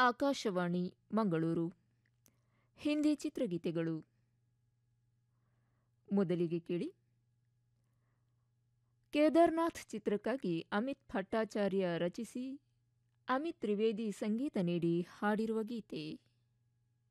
ಆಕಾಶವಾಣಿ ಮಂಗಳೂರು ಹಿಂದಿ ಚಿತ್ರಗೀತೆಗಳು. ಮೊದಲಿಗೆ ಕೇಳಿ ಕೇದಾರ್ನಾಥ್ ಚಿತ್ರಕ್ಕಾಗಿ ಅಮಿತ್ ಭಟ್ಟಾಚಾರ್ಯ ರಚಿಸಿ ಅಮಿತ್ ತ್ರಿವೇದಿ ಸಂಗೀತ ನೀಡಿ ಹಾಡಿರುವ ಗೀತೆ.